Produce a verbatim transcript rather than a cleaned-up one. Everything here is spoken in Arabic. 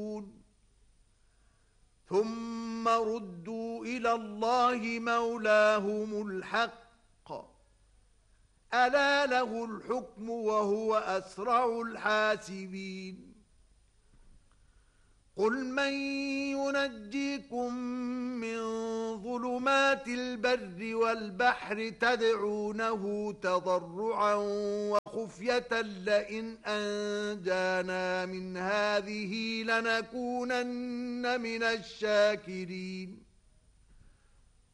ثم ردوا إلى الله مولاهم الحق ألا له الحكم وهو أسرع الحاسبين قل من ينجيكم من ظلمات البر والبحر تدعونه تضرعا وخفية لئن أنجانا من هذه لنكونن من الشاكرين